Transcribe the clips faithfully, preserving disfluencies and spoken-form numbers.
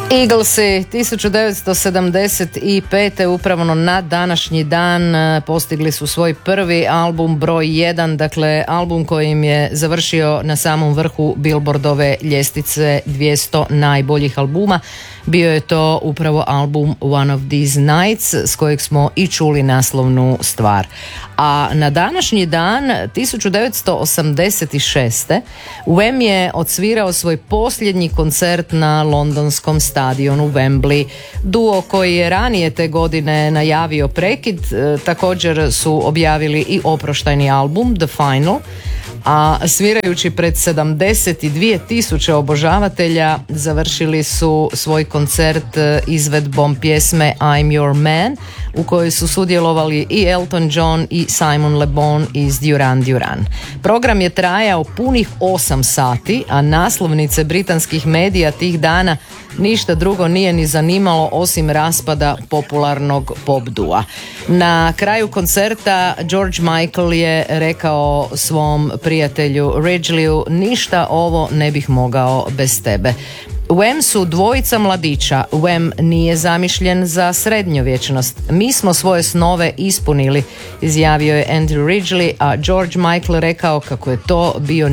Eaglesi tisuću devetsto sedamdeset pete upravo na današnji dan postigli su svoj prvi album broj jedan, dakle album koji im je završio na samom vrhu Billboardove ljestvice dvjesto najboljih albuma. Bio je to upravo album One of These Nights s kojeg smo i čuli naslovnu stvar. A na današnji dan tisuću devetsto osamdeset šeste Wham je odsvirao svoj posljednji koncert na londonskom stadionu Wembley. Duo koji je ranije te godine najavio prekid također su objavili i oproštajni album The Final, a svirajući pred sedamdeset dvije tisuće obožavatelja završili su svoj koncert izvedbom pjesme I'm Your Man u kojoj su sudjelovali i Elton John i Simon Le Bon iz Duran Duran. Program je trajao punih osam sati, a naslovnice britanskih medija tih dana ništa drugo nije ni zanimalo osim raspada popularnog pop dua. Na kraju koncerta George Michael je rekao svom prijatelju Ridgeleyu: ništa ovo ne bih mogao bez tebe. Wham su dvojica mladića. Wham nije zamišljen za srednjovječnost. Mi smo svoje snove ispunili, izjavio je Andrew Ridgeley, a George Michael rekao kako je to bio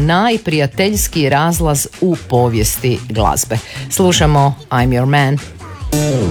najprijateljskiji razlaz u povijesti glazbe. Slušamo I'm Your Man.